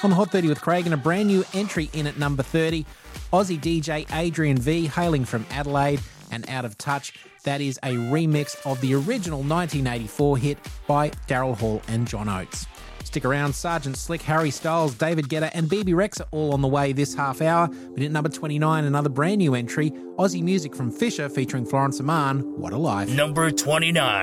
On the Hot 30 with Craig, and a brand new entry in at number 30, Aussie DJ Adrian V, hailing from Adelaide, and Out of Touch. That is a remix of the original 1984 hit by Daryl Hall and John Oates. Stick around, Sergeant Slick, Harry Styles, David Guetta and BB Rex are all on the way this half hour. But at number 29, another brand new entry, Aussie music from Fisher featuring Florence Aman, What a Life. Number 29.